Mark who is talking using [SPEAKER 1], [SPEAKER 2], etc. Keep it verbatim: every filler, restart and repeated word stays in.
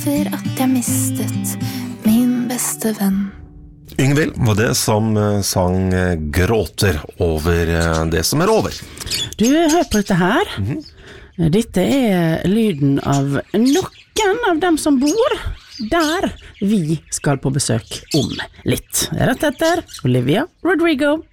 [SPEAKER 1] For at jeg mistet min beste venn.
[SPEAKER 2] Yngvild var det som eh, sang eh, gråter over eh, det som er over.
[SPEAKER 3] Du, hør på dette her.
[SPEAKER 2] Mhm.
[SPEAKER 3] Dette er lyden av noen av dem som bor der vi skal på besøk om litt. Rett etter Olivia Rodrigo.